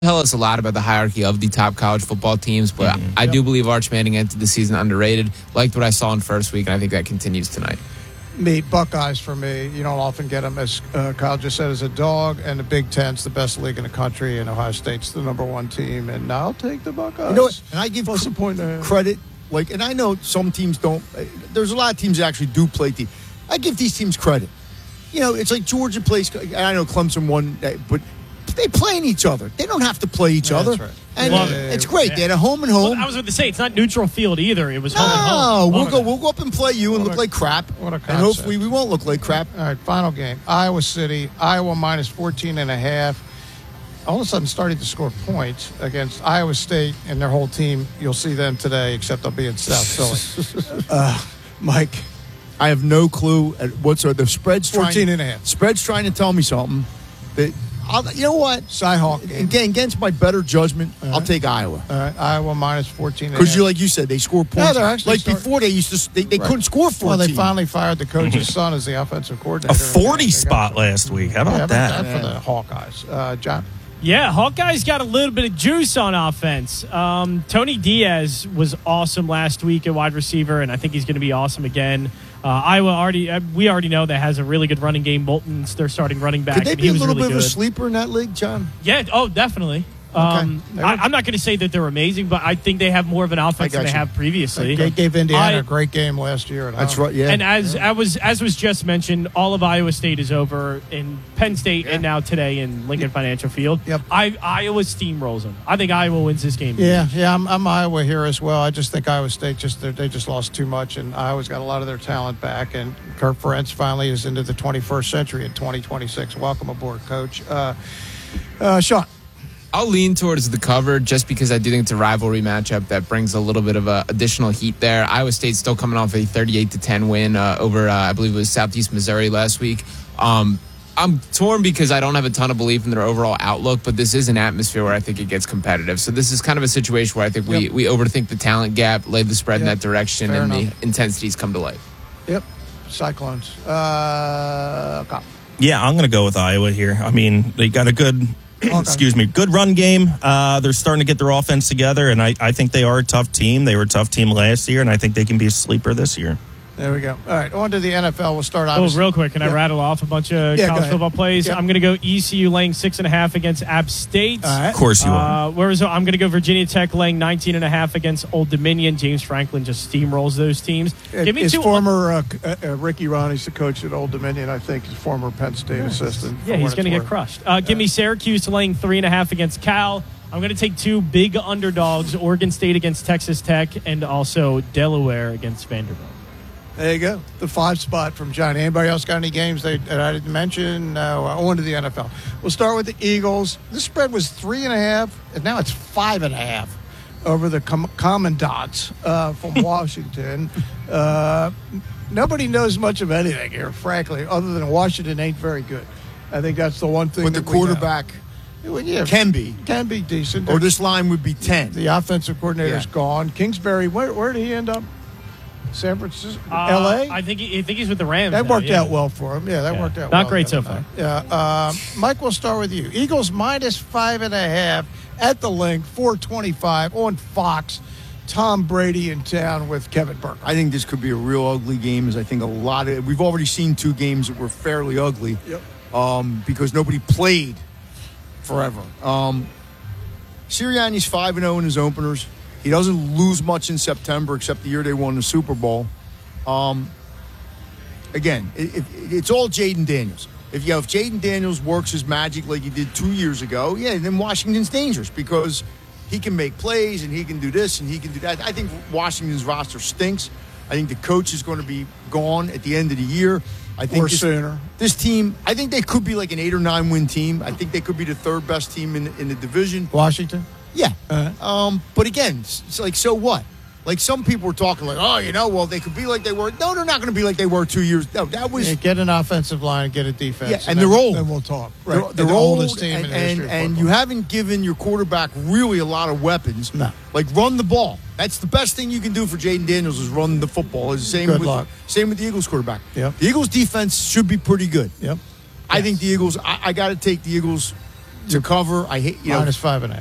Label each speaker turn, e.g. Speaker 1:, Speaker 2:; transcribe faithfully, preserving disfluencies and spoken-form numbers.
Speaker 1: tell us a lot about the hierarchy of the top college football teams, but mm-hmm. I yep. do believe Arch Manning entered the season underrated. Liked what I saw in first week, and I think that continues tonight.
Speaker 2: Me, Buckeyes for me. You don't often get them, as uh, Kyle just said, as a dog, and the Big Ten's the best league in the country, and Ohio State's the number one team, and I'll take the Buckeyes.
Speaker 3: You know what? And I give
Speaker 2: What's the point there?
Speaker 3: credit, like, and I know some teams don't. There's a lot of teams that actually do play teams. I give these teams credit. You know, it's like Georgia plays. I know Clemson won, but they play in each other. They don't have to play each
Speaker 2: yeah,
Speaker 3: other.
Speaker 2: That's right.
Speaker 3: And
Speaker 2: yeah,
Speaker 3: it's great.
Speaker 4: Yeah.
Speaker 3: They had a home and home.
Speaker 4: Well, I was going to say, it's not neutral field either. It was
Speaker 3: no,
Speaker 4: home and home.
Speaker 3: No, we'll go, we'll go up and play you and
Speaker 2: what
Speaker 3: look
Speaker 2: a,
Speaker 3: like crap.
Speaker 2: What a concept.
Speaker 3: And hopefully we won't look like crap.
Speaker 2: All right, final game. Iowa City. Iowa minus fourteen and a half. All of a sudden starting to score points against Iowa State and their whole team. You'll see them today, except they'll be in South Philly. uh, Mike.
Speaker 3: I have no clue at what's the spread's
Speaker 2: fourteen
Speaker 3: trying,
Speaker 2: and a half.
Speaker 3: Spread's trying to tell me something. That I'll, you know what?
Speaker 2: Cyhawk.
Speaker 3: Again, against my better judgment, right. I'll take Iowa.
Speaker 2: All right, Iowa minus fourteen.
Speaker 3: Because you, like you said, they score points.
Speaker 2: Yeah, they're actually
Speaker 3: like
Speaker 2: start-
Speaker 3: before, they used to they, they
Speaker 2: right.
Speaker 3: couldn't score fourteen.
Speaker 2: Well, they finally fired the coach's son as the offensive coordinator.
Speaker 5: A forty spot last week. How about
Speaker 2: yeah,
Speaker 5: that?
Speaker 2: that for the Hawkeyes, uh, John?
Speaker 4: Yeah, Hawkeyes got a little bit of juice on offense. Um, Tony Diaz was awesome last week at wide receiver, and I think he's going to be awesome again. Uh, Iowa already, uh, we already know that has a really good running game. Bolton's their starting running back.
Speaker 3: Could they
Speaker 4: and
Speaker 3: be
Speaker 4: he
Speaker 3: a
Speaker 4: was
Speaker 3: little
Speaker 4: really
Speaker 3: bit
Speaker 4: good.
Speaker 3: of a sleeper in that league, John?
Speaker 4: Yeah. Oh, definitely. Um,
Speaker 2: okay.
Speaker 4: I, I'm not going to say that they're amazing, but I think they have more of an offense than they
Speaker 3: you.
Speaker 4: have previously.
Speaker 2: They gave Indiana
Speaker 4: I,
Speaker 2: a great game last year. At
Speaker 3: That's
Speaker 2: home.
Speaker 3: right. Yeah.
Speaker 4: And as
Speaker 2: yeah.
Speaker 4: I was as was just mentioned, all of Iowa State is over in Penn State yeah. and now today in Lincoln
Speaker 2: yep.
Speaker 4: Financial Field.
Speaker 2: Yep.
Speaker 4: I, Iowa steamrolls them. I think Iowa wins this game.
Speaker 2: Yeah, yeah, I'm, I'm Iowa here as well. I just think Iowa State just they just lost too much, and Iowa's got a lot of their talent back. And Kirk Ferentz finally is into the twenty-first century in twenty twenty-six. Welcome aboard, Coach. Uh, uh, Sean.
Speaker 1: I'll lean towards the cover just because I do think it's a rivalry matchup that brings a little bit of a additional heat there. Iowa State's still coming off a thirty-eight to ten win uh, over, uh, I believe it was Southeast Missouri last week. Um, I'm torn because I don't have a ton of belief in their overall outlook, but this is an atmosphere where I think it gets competitive. So this is kind of a situation where I think we,
Speaker 2: yep.
Speaker 1: we overthink the talent gap, lay the spread
Speaker 2: yep.
Speaker 1: in that direction,
Speaker 2: Fair
Speaker 1: and
Speaker 2: enough.
Speaker 1: the intensities come to life.
Speaker 2: Yep, Cyclones. Uh, okay.
Speaker 5: Yeah, I'm going to go with Iowa here. I mean, they got a good...
Speaker 2: Okay.
Speaker 5: Excuse me. Good run game. Uh, they're starting to get their offense together, and I, I think they are a tough team. They were a tough team last year, and I think they can be a sleeper this year.
Speaker 2: There we go. All right, on to the N F L. We'll start
Speaker 4: Oh,
Speaker 2: obviously.
Speaker 4: real quick, can
Speaker 2: yeah.
Speaker 4: I rattle off a bunch of
Speaker 2: Yeah,
Speaker 4: college football plays?
Speaker 2: Yeah.
Speaker 4: I'm going to go E C U laying six and a half against App State.
Speaker 2: All right.
Speaker 5: Of course you are.
Speaker 4: Uh, whereas I'm going to go Virginia Tech laying nineteen and a half against Old Dominion. James Franklin just steamrolls those teams. Give me
Speaker 2: His
Speaker 4: two.
Speaker 2: former uh, uh, Ricky Ronnie's the coach at Old Dominion. I think his former Penn State assistant.
Speaker 4: Yeah, he's going to get crushed. Uh, give me Syracuse laying three and a half against Cal. I'm going to take two big underdogs: Oregon State against Texas Tech, and also Delaware against Vanderbilt.
Speaker 2: There you go. The five spot from Johnny. Anybody else got any games they, that I didn't mention? No. Uh, on to the N F L. We'll start with the Eagles. This spread was three and a half, and now it's five and a half over the com- Commandants uh, from Washington. Uh, nobody knows much of anything here, frankly, other than Washington ain't very good. I think that's the one thing.
Speaker 3: But the
Speaker 2: that we know.
Speaker 3: quarterback
Speaker 2: Well, yeah,
Speaker 3: can be.
Speaker 2: Can be decent.
Speaker 3: Or this line would be ten.
Speaker 2: The offensive coordinator's
Speaker 3: Yeah.
Speaker 2: gone. Kingsbury, where, where did he end up? San Francisco?
Speaker 4: Uh,
Speaker 2: L A?
Speaker 4: I think he, I think he's with the Rams.
Speaker 2: That
Speaker 4: now,
Speaker 2: worked
Speaker 4: yeah.
Speaker 2: out well for him. Yeah, that
Speaker 4: Yeah.
Speaker 2: worked out
Speaker 4: Not
Speaker 2: well.
Speaker 4: great
Speaker 2: the
Speaker 4: so
Speaker 2: other
Speaker 4: far.
Speaker 2: night. Yeah. Uh, Mike, we'll start with you. Eagles minus five and a half at the link, four twenty-five on Fox. Tom Brady in town with Kevin Burke.
Speaker 3: I think this could be a real ugly game. As I think a lot of we've already seen two games that were fairly ugly.
Speaker 2: Yep.
Speaker 3: Um, because nobody played forever. Um, Sirianni's five and zero in his openers. He doesn't lose much in September, except the year they won the Super Bowl. Um, again, it, it, it's all Jaden Daniels. If you know, if Jaden Daniels works his magic like he did two years ago, yeah, then Washington's dangerous because he can make plays and he can do this and he can do that. I think Washington's roster stinks. I think the coach is going to be gone at the end of the year. I think
Speaker 2: Or
Speaker 3: this,
Speaker 2: sooner.
Speaker 3: This team, I think they could be like an eight or nine win team. I think they could be the third best team in in the division.
Speaker 2: Washington?
Speaker 3: Yeah.
Speaker 2: Uh-huh.
Speaker 3: Um, but again, it's, it's like, so what? Like some people were talking like, oh, you know, well, they could be like they were. No, they're not going to be like they were two years. No, that was.
Speaker 2: Yeah, get an offensive line and get a defense.
Speaker 3: Yeah, and
Speaker 2: then,
Speaker 3: they're old.
Speaker 2: Then we'll talk.
Speaker 3: They're,
Speaker 2: Right.
Speaker 3: they're
Speaker 2: the
Speaker 3: old,
Speaker 2: oldest team
Speaker 3: and,
Speaker 2: in the history
Speaker 3: and,
Speaker 2: of
Speaker 3: and
Speaker 2: football.
Speaker 3: you haven't given your quarterback really a lot of weapons.
Speaker 2: No.
Speaker 3: Like run the ball. That's the best thing you can do for Jaden Daniels is run the football. It's the same
Speaker 2: Good
Speaker 3: with
Speaker 2: luck.
Speaker 3: same with the Eagles quarterback.
Speaker 2: Yep.
Speaker 3: The Eagles defense should be pretty good.
Speaker 2: Yep.
Speaker 3: I think the Eagles. I, I got to take the Eagles to cover. I hate you know
Speaker 2: Minus five and a half.